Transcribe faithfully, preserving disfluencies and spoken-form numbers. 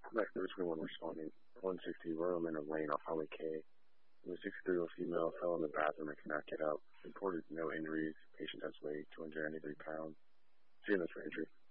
Back to twenty-one responding. one sixty Royal Manor Lane off Highway K. The sixty-three-year-old female fell in the bathroom and could not get out. Reported no injuries. Patient has weighed two hundred ninety-three pounds. She in this for injury.